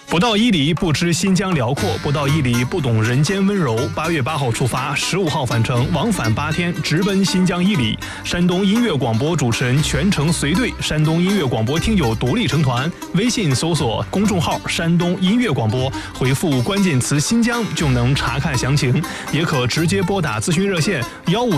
不到伊犁不知新疆辽阔，不到伊犁不懂人间温柔。8月8号出发，15号返程，往返8天，直奔新疆伊犁。山东音乐广播主持人全程随队，山东音乐广播听友独立成团。微信搜索公众号山东音乐广播，回复关键词新疆就能查看详情，也可直接拨打咨询热线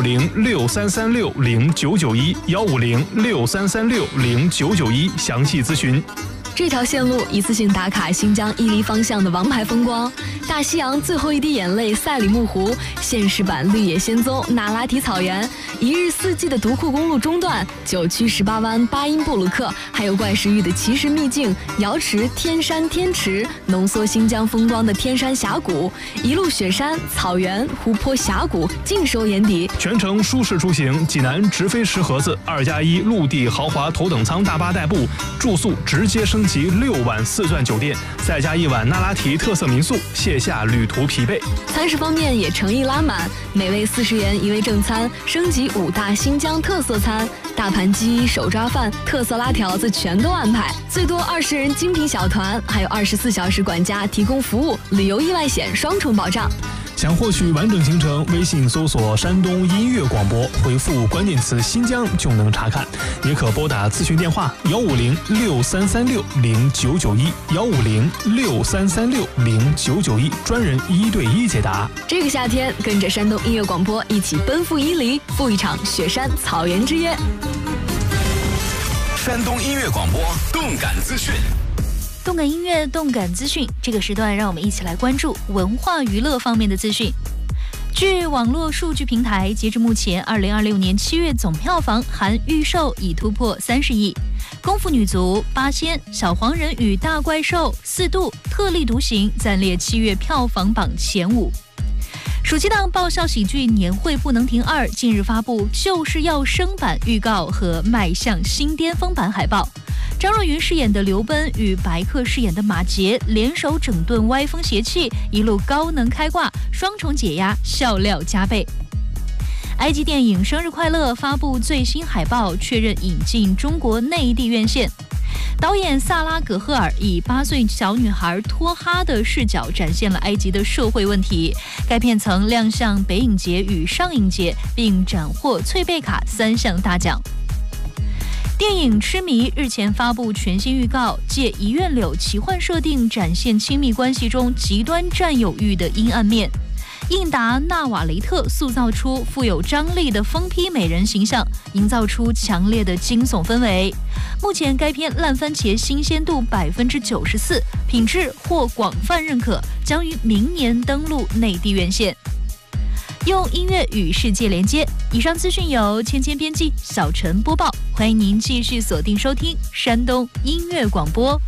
15063360991，15063360991详细咨询。 这条线路一次性打卡新疆伊犁方向的王牌风光，大西洋最后一滴眼泪赛里木湖，现实版绿野仙踪那拉提草原，一日四季的独库公路中段，9曲18湾巴音布鲁克，还有怪石峪的奇石秘境瑶池、天山天池，浓缩新疆风光的天山峡谷，一路雪山、草原、湖泊、峡谷尽收眼底。 全程舒适出行，济南直飞石河子2+1陆地豪华头等舱大巴代步，住宿直接升级6晚4钻酒店，再加1晚那拉提特色民宿，卸下旅途疲惫。 餐食方面也诚意拉满，每位40元一位正餐，升级5大新疆特色餐，大盘鸡、手抓饭、特色拉条子全都安排，最多20人精品小团，还有24小时管家提供服务，旅游意外险双重保障。 想获取完整行程，微信搜索山东音乐广播，回复关键词新疆就能查看，也可拨打咨询电话15063360991，15063360991，专人1对1解答。 这个夏天，跟着山东音乐广播一起奔赴伊犁，赴一场雪山草原之约。 山东音乐广播动感资讯。 动感音乐、动感资讯，这个时段让我们一起来关注文化娱乐方面的资讯。据网络数据平台，截至目前，2026年7月总票房含预售已突破30亿。功夫女足、八仙、小黄人与大怪兽、4度、特立独行暂列7月票房榜前5。暑期档爆笑喜剧《年会不能停2》近日发布就是要升版预告和迈向新巅峰版海报。张若昀饰演的刘奔与白客饰演的马杰联手整顿歪风邪气，一路高能开挂，双重解压，笑料加倍。埃及电影《生日快乐》发布最新海报，确认引进中国内地院线。导演萨拉·葛赫尔以8岁小女孩托哈的视角展现了埃及的社会问题。该片曾亮相北影节与上影节，并斩获翠贝卡3项大奖。电影《痴迷》日前发布全新预告，借遗愿柳奇幻设定展现亲密关系中极端占有欲的阴暗面。印达纳瓦雷特塑造出富有张力的疯批美人形象，营造出强烈的惊悚氛围。目前该片烂番茄新鲜度94%，品质获广泛认可，将于明年登陆内地院线。用音乐与世界连接。以上资讯由芊芊编辑，小陈播报。欢迎您继续锁定收听山东音乐广播。